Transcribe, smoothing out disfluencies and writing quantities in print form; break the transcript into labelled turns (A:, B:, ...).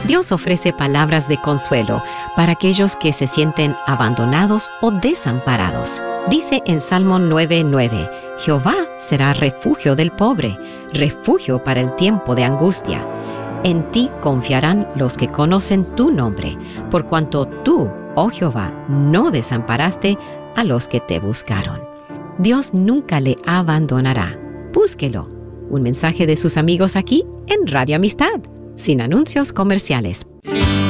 A: Dios ofrece palabras de consuelo para aquellos que se sienten abandonados o desamparados. Dice en Salmo 9:9, Jehová será refugio del pobre, refugio para el tiempo de angustia. En ti confiarán los que conocen tu nombre, por cuanto tú, oh Jehová, no desamparaste a los que te buscaron. Dios nunca le abandonará. Búsquelo. Un mensaje de sus amigos aquí en Radio Amistad, sin anuncios comerciales.